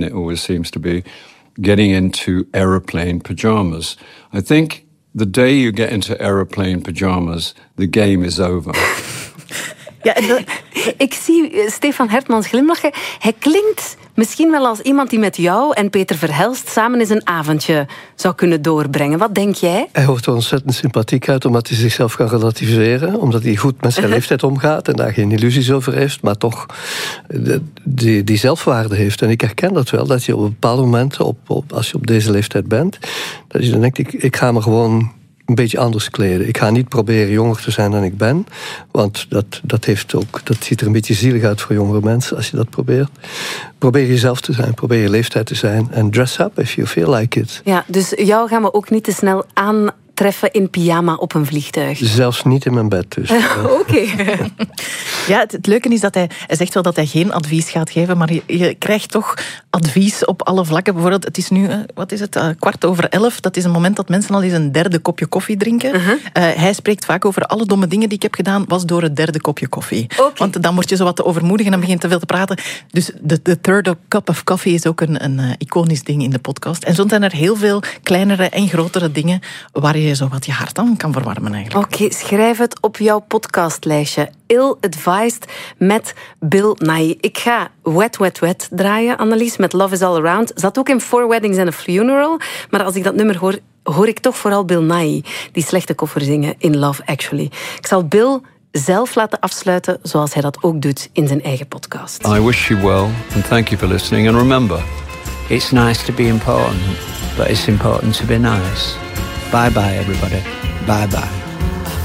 men, it always seems to be, getting into aeroplane pajamas. I think the day you get into aeroplane pajamas, the game is over. Ja, ik zie Stefan Hertmans glimlachen. Hij klinkt misschien wel als iemand die met jou en Peter Verhelst samen eens een avondje zou kunnen doorbrengen. Wat denk jij? Hij hoort er ontzettend sympathiek uit, omdat hij zichzelf kan relativeren. Omdat hij goed met zijn leeftijd omgaat en daar geen illusies over heeft. Maar toch die zelfwaarde heeft. En ik herken dat wel, dat je op een bepaald moment, als je op deze leeftijd bent, dat je dan denkt, ik ga me gewoon een beetje anders kleden. Ik ga niet proberen jonger te zijn dan ik ben. Want dat ziet er een beetje zielig uit voor jongere mensen als je dat probeert. Probeer jezelf te zijn, probeer je leeftijd te zijn. En dress up if you feel like it. Ja, dus jou gaan we ook niet te snel aantreffen in pyjama op een vliegtuig. Zelfs niet in mijn bed dus. Oké. Ja, het leuke is dat hij zegt wel dat hij geen advies gaat geven, maar je krijgt toch advies op alle vlakken. Bijvoorbeeld, het is nu, 11:15. Dat is een moment dat mensen al eens een derde kopje koffie drinken. Hij spreekt vaak over alle domme dingen die ik heb gedaan, was door het derde kopje koffie. Okay. Want dan word je zo wat te overmoedig en dan begint te veel te praten. Dus de third cup of coffee is ook een iconisch ding in de podcast. En zo zijn er heel veel kleinere en grotere dingen waar je zo wat je hart aan kan verwarmen eigenlijk. Oké, schrijf het op jouw podcastlijstje. Ill-Advised met Bill Nighy. Ik ga Wet, Wet, Wet draaien, Annelies, met Love is All Around. Zat ook in 4 Weddings and a Funeral. Maar als ik dat nummer hoor, hoor ik toch vooral Bill Nighy die slechte koffer zingen in Love Actually. Ik zal Bill zelf laten afsluiten, zoals hij dat ook doet in zijn eigen podcast. I wish you well and thank you for listening. And remember, it's nice to be important, but it's important to be nice. Bye bye everybody. Bye bye.